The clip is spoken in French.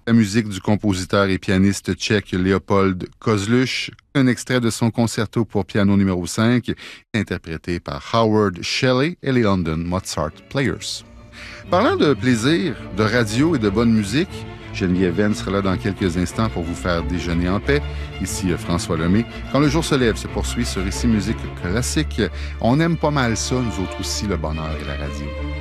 La musique du compositeur et pianiste tchèque Léopold Kozluch, un extrait de son concerto pour piano numéro 5, interprété par Howard Shelley et les London Mozart Players. Parlant de plaisir, de radio et de bonne musique, Geneviève Venn sera là dans quelques instants pour vous faire déjeuner en paix. Ici François Lemay. Quand le jour se lève se poursuit sur Ici Musique Classique. On aime pas mal ça, nous autres aussi, le bonheur et la radio.